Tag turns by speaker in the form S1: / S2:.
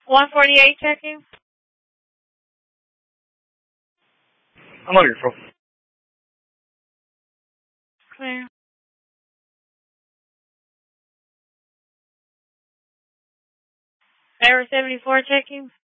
S1: 148 checking.
S2: I'm on your phone.
S1: Clear. Error 74 checking.